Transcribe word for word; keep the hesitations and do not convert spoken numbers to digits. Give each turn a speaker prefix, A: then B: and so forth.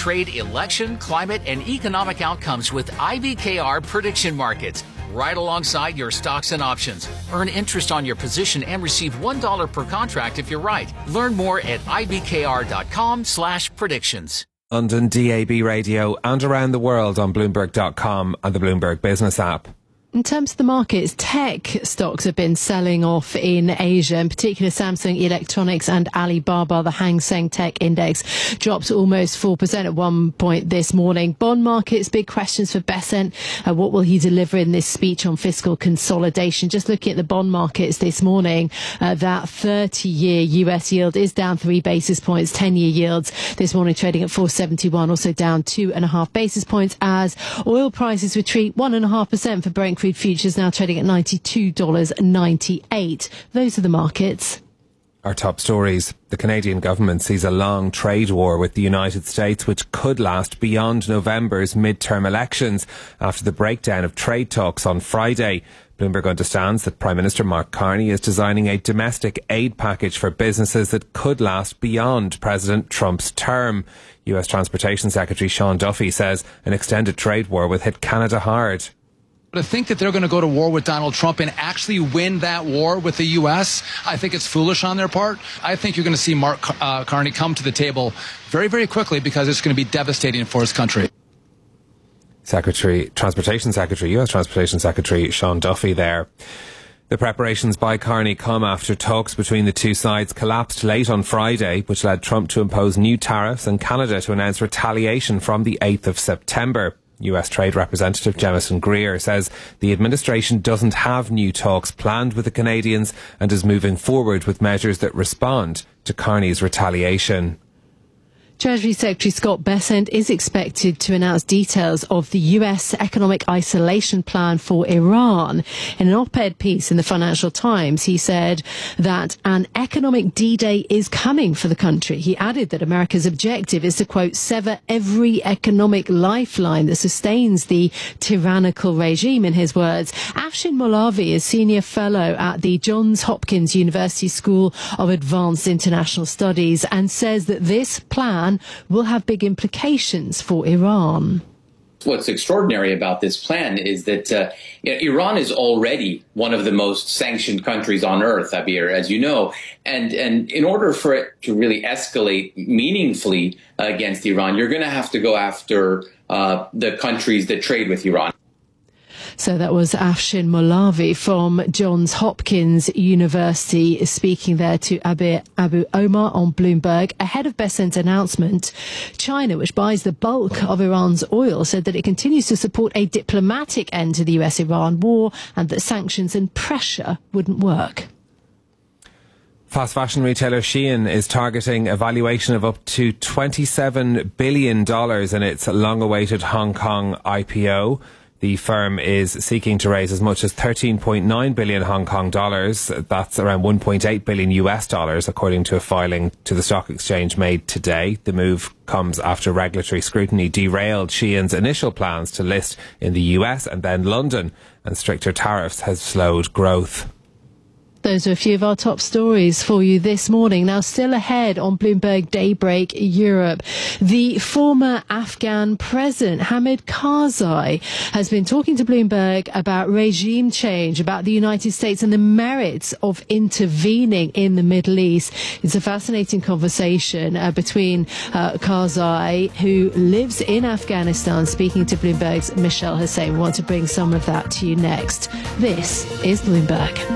A: trade, election, climate, and economic outcomes with I B K R prediction markets. Right alongside your stocks and options. Earn interest on your position and receive one dollar per contract if you're right. Learn more at ibkr.com slash predictions.
B: London D A B radio and around the world on Bloomberg dot com and the Bloomberg Business app.
C: In terms of the markets, tech stocks have been selling off in Asia, in particular Samsung Electronics and Alibaba. The Hang Seng Tech Index dropped almost four percent at one point this morning. Bond markets, big questions for Bessent. Uh, what will he deliver in this speech on fiscal consolidation? Just looking at the bond markets this morning, uh, that thirty-year U S yield is down three basis points. ten-year yields this morning trading at four seventy-one, also down two and a half basis points as oil prices retreat one and a half percent for Brent crude futures now trading at ninety-two dollars ninety-eight. Those are the markets.
B: Our top stories. The Canadian government sees a long trade war with the United States which could last beyond November's midterm elections after the breakdown of trade talks on Friday. Bloomberg understands that Prime Minister Mark Carney is designing a domestic aid package for businesses that could last beyond President Trump's term. U S Transportation Secretary Sean Duffy says an extended trade war will hit Canada hard.
D: To think that they're going to go to war with Donald Trump and actually win that war with the U S, I think it's foolish on their part. I think you're going to see Mark uh, Carney come to the table very, very quickly because it's going to be devastating for his country.
B: Secretary, Transportation Secretary, U S Transportation Secretary Sean Duffy there. The preparations by Carney come after talks between the two sides collapsed late on Friday, which led Trump to impose new tariffs and Canada to announce retaliation from the eighth of September. U S Trade Representative Jemison Greer says the administration doesn't have new talks planned with the Canadians and is moving forward with measures that respond to Carney's retaliation.
C: Treasury Secretary Scott Bessent is expected to announce details of the U S economic isolation plan for Iran. In an op-ed piece in the Financial Times, he said that an economic D-Day is coming for the country. He added that America's objective is to, quote, sever every economic lifeline that sustains the tyrannical regime, in his words. Afshin Molavi is Senior Fellow at the Johns Hopkins University School of Advanced International Studies and says that this plan will have big implications for Iran.
E: What's extraordinary about this plan is that uh, you know, Iran is already one of the most sanctioned countries on earth, Abir, as you know. And, and in order for it to really escalate meaningfully uh, against Iran, you're going to have to go after uh, the countries that trade with Iran.
C: So that was Afshin Molavi from Johns Hopkins University speaking there to Abir Abu Omar on Bloomberg. Ahead of Bessent's announcement, China, which buys the bulk of Iran's oil, said that it continues to support a diplomatic end to the U S-Iran war and that sanctions and pressure wouldn't work.
B: Fast fashion retailer Shein is targeting a valuation of up to twenty-seven billion dollars in its long-awaited Hong Kong I P O. The firm is seeking to raise as much as thirteen point nine billion Hong Kong dollars. That's around one point eight billion U S dollars, according to a filing to the stock exchange made today. The move comes after regulatory scrutiny derailed Shein's initial plans to list in the U S and then London, and stricter tariffs has slowed growth.
C: Those are a few of our top stories for you this morning. Now, still ahead on Bloomberg Daybreak Europe, the former Afghan president, Hamid Karzai, has been talking to Bloomberg about regime change, about the United States and the merits of intervening in the Middle East. It's a fascinating conversation uh, between uh, Karzai, who lives in Afghanistan, speaking to Bloomberg's Michelle Hussein. We want to bring some of that to you next. This is Bloomberg.